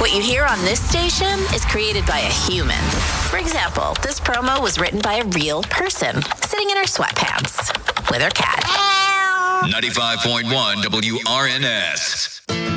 What you hear on this station is created by a human. For example, this promo was written by a real person sitting in her sweatpants with her cat. 95.1 WRNS.